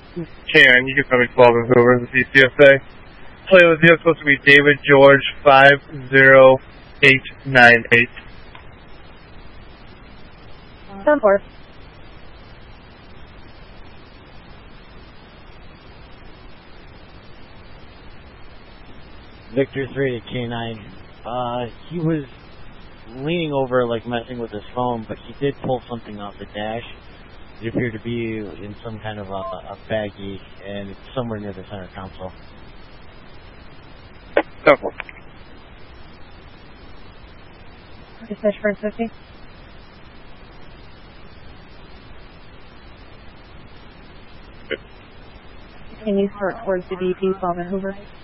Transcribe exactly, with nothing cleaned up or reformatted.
Karen, you can tell me twelve and Hoover, the C C S A. Play with you, supposed to be David George five zero eight nine eight. ten four. Victor three to K nine. Uh, he was leaning over, like messing with his phone, but he did pull something off the dash. It appeared to be in some kind of a, a baggie, and it's somewhere near the center console. Simple. Dispatch first fifty. Can you start towards the D P twelve and Hoover?